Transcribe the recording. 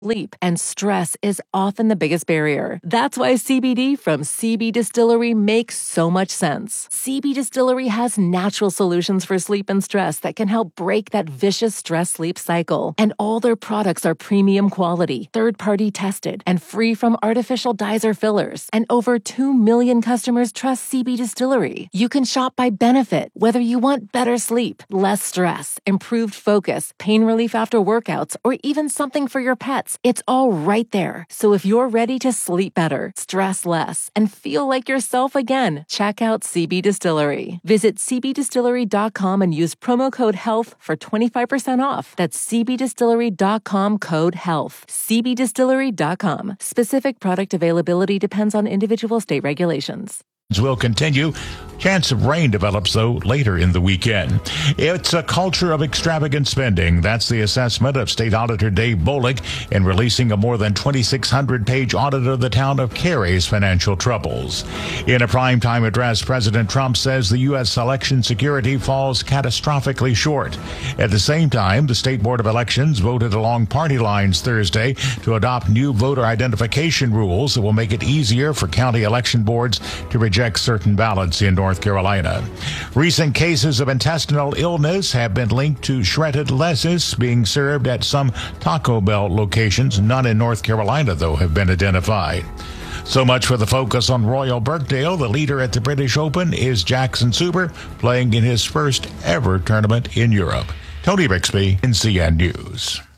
sleep, and stress is often the biggest barrier. That's why CBD from CB Distillery makes so much sense. CB Distillery has natural solutions for sleep and stress that can help break that vicious stress-sleep cycle. And all their products are premium quality, third-party tested, and free from artificial dyes or fillers. And over 2 million customers trust CB Distillery. You can shop by benefit, whether you want better sleep, less stress, improved focus, pain relief after workouts, or even something for your pets. It's all right there. So if you're ready to sleep better, stress less, and feel like yourself again, check out CB Distillery. Visit cbdistillery.com and use promo code HEALTH for 25% off. That's cbdistillery.com, code HEALTH. cbdistillery.com. Specific product availability depends on individual state regulations. Will continue. Chance of rain develops, though, later in the weekend. It's a culture of extravagant spending. That's the assessment of State Auditor Dave Bolick in releasing a more than 2,600-page audit of the town of Cary's financial troubles. In a primetime address, President Trump says the U.S. election security falls catastrophically short. At the same time, the State Board of Elections voted along party lines Thursday to adopt new voter identification rules that will make it easier for county election boards to reject certain ballots in North Carolina. Recent cases of intestinal illness have been linked to shredded lettuce being served at some Taco Bell locations. None in North Carolina, though, have been identified. So much for the focus on Royal Birkdale. The leader at the British Open is Jackson Suber, playing in his first ever tournament in Europe. Tony Bixby, NCN News.